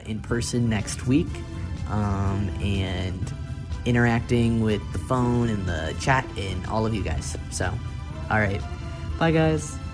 in person next week, and interacting with the phone and the chat and all of you guys. So, all right. Bye, guys.